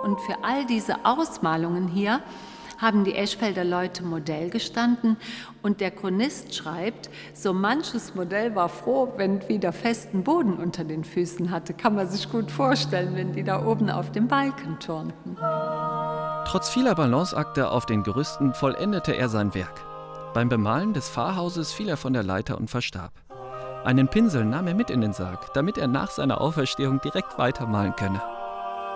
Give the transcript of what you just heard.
Und für all diese Ausmalungen hier haben die Eschfelder Leute Modell gestanden. Und der Chronist schreibt, so manches Modell war froh, wenn es wieder festen Boden unter den Füßen hatte. Kann man sich gut vorstellen, wenn die da oben auf dem Balken turnten. Trotz vieler Balanceakte auf den Gerüsten vollendete er sein Werk. Beim Bemalen des Pfarrhauses fiel er von der Leiter und verstarb. Einen Pinsel nahm er mit in den Sarg, damit er nach seiner Auferstehung direkt weitermalen könne.